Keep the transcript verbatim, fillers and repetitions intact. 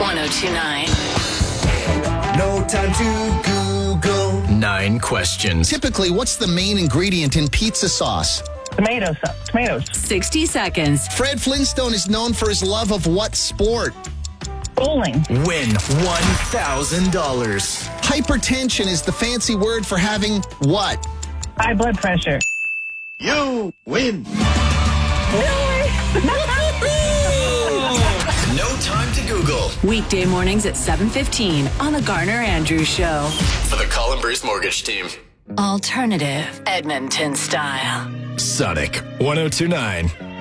one oh two nine. No time to Google. Nine questions. Typically, what's the main ingredient in pizza sauce? Tomato sauce. Tomatoes. sixty seconds. Fred Flintstone is known for his love of what sport? Bowling. Win one thousand dollars. Hypertension is the fancy word for having what? High blood pressure. You win. No time to Google. Weekday mornings at seven fifteen on The Garner Andrews Show. For the Colin Bruce Mortgage Team. Alternative Edmonton style. Sonic one oh two nine.